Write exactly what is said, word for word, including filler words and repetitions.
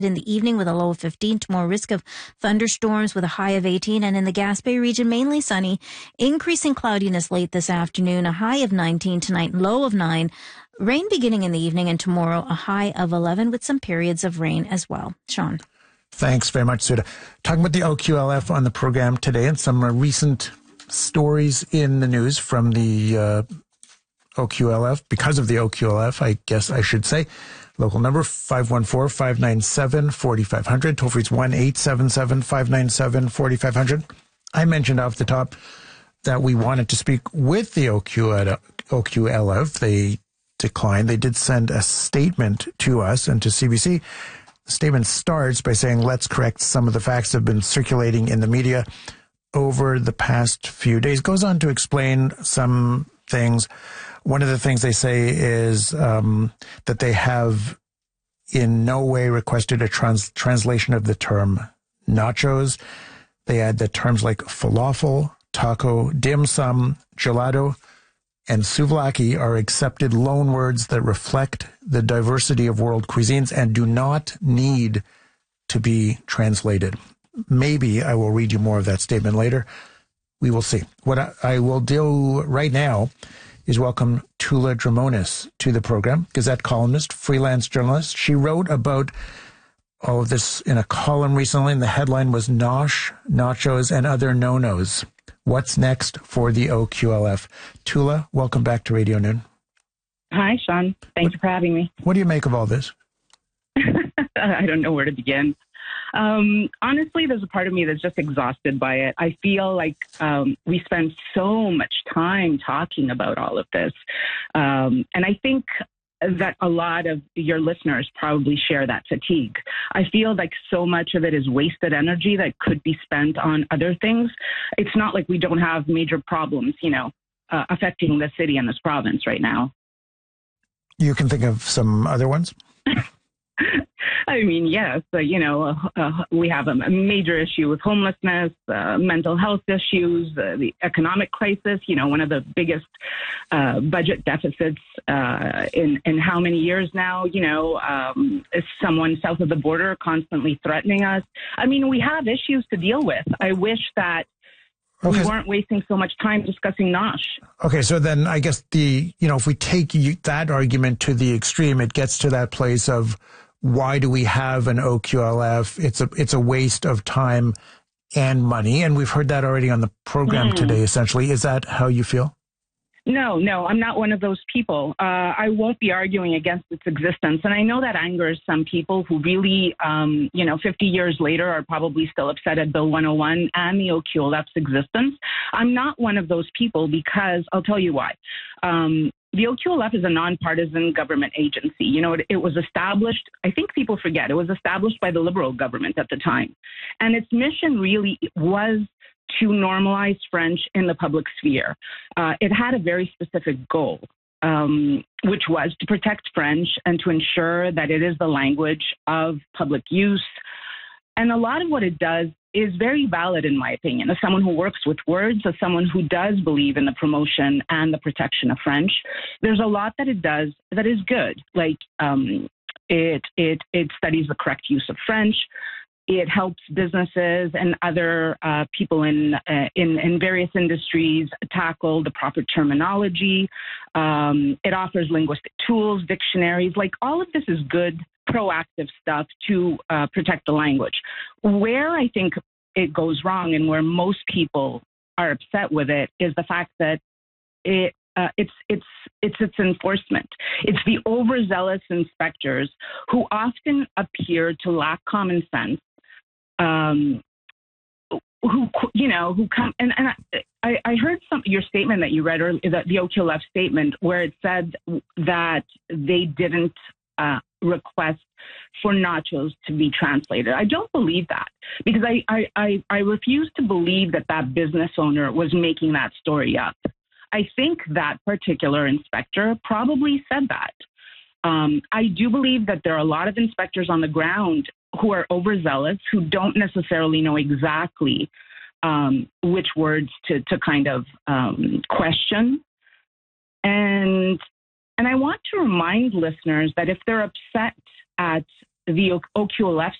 in the evening with a low of fifteen. Tomorrow, risk of thunderstorms with a high of eighteen. And in the Gaspé region, mainly sunny. Increasing cloudiness late this afternoon, a high of nineteen tonight, low of nine. Rain beginning in the evening, and tomorrow a high of eleven with some periods of rain as well. Sean. Thanks very much, Suda. Talking about the O Q L F on the program today and some uh, recent stories in the news from the uh, O Q L F, because of the O Q L F, I guess I should say. Local number five one four, five nine seven, four five zero zero. Toll free is one eight seven seven, five nine seven, four five zero zero. I mentioned off the top that we wanted to speak with the O Q L F. They declined. They did send a statement to us and to C B C. The statement starts by saying, let's correct some of the facts that have been circulating in the media over the past few days. Goes on to explain some things. One of the things they say is um, that they have in no way requested a trans- translation of the term nachos. They add that terms like falafel, taco, dim sum, gelato, and souvlaki are accepted loanwords that reflect the diversity of world cuisines and do not need to be translated. Maybe I will read you more of that statement later. We will see. What I, I will do right now is welcome Tula Dramonis to the program, Gazette columnist, freelance journalist. She wrote about all of this in a column recently, and the headline was Nosh, Nachos, and Other No-Nos. What's next for the O Q L F? Tula, welcome back to Radio Noon. Hi, Sean. Thank you for having me. What do you make of all this? I don't know where to begin. Um, honestly, there's a part of me that's just exhausted by it. I feel like um, we spend so much time talking about all of this. Um, and I think that a lot of your listeners probably share that fatigue. I feel like so much of it is wasted energy that could be spent on other things. It's not like we don't have major problems, you know, uh, affecting the city and this province right now. You can think of some other ones? I mean, yes, uh, you know, uh, uh, we have a major issue with homelessness, uh, mental health issues, uh, the economic crisis, you know, one of the biggest uh, budget deficits uh, in, in how many years now, you know, um, is someone south of the border constantly threatening us. I mean, we have issues to deal with. I wish that Okay. we weren't wasting so much time discussing Nosh. Okay, so then I guess the, you know, if we take you, that argument to the extreme, it gets to that place of why do we have an O Q L F? It's a, it's a waste of time and money. And we've heard that already on the program mm. today, essentially. Is that how you feel? No, no, I'm not one of those people. Uh, I won't be arguing against its existence. And I know that angers some people who really, um, you know, fifty years later are probably still upset at Bill one oh one and the O Q L F's existence. I'm not one of those people because I'll tell you why. Um, the O Q L F is a nonpartisan government agency. You know, it, it was established, I think people forget, it was established by the Liberal government at the time. And its mission really was to normalize French in the public sphere. Uh, it had a very specific goal, um, which was to protect French and to ensure that it is the language of public use. And a lot of what it does is very valid, in my opinion, as someone who works with words, as someone who does believe in the promotion and the protection of French. There's a lot that it does that is good, like um, it, it, it studies the correct use of French. It helps businesses and other uh, people in, uh, in in various industries tackle the proper terminology. Um, it offers linguistic tools, dictionaries. Like, all of this is good, proactive stuff to uh, protect the language. Where I think it goes wrong and where most people are upset with it is the fact that it Uh, it's it's it's its enforcement. It's the overzealous inspectors who often appear to lack common sense. Um, who you know who come and, and I, I heard some your statement that you read earlier, the, the O Q L F statement, where it said that they didn't uh, request for nachos to be translated. I don't believe that, because I I, I I refuse to believe that that business owner was making that story up. I think that particular inspector probably said that. Um, I do believe that there are a lot of inspectors on the ground who are overzealous, who don't necessarily know exactly um, which words to, to kind of um, question. And and I want to remind listeners that if they're upset at the O Q L F